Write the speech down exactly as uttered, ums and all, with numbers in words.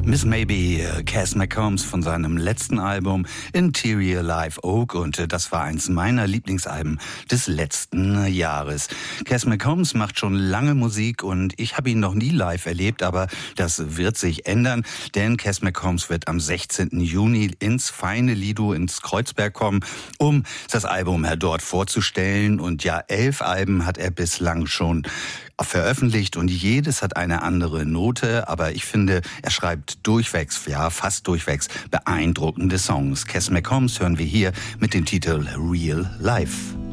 Miss Maybe, Cass McCombs von seinem letzten Album Interior Live Oak, und das war eins meiner Lieblingsalben des letzten Jahres. Cass McCombs macht schon lange Musik und ich habe ihn noch nie live erlebt, aber das wird sich ändern, denn Cass McCombs wird am sechzehnten Juni ins Feine Lido ins Kreuzberg kommen, um das Album dort vorzustellen, und ja, elf Alben hat er bislang schon veröffentlicht und jedes hat eine andere Note, aber ich finde, er schreibt durchwegs, ja fast durchwegs, beeindruckende Songs. Cass McCombs hören wir hier mit dem Titel Real Life.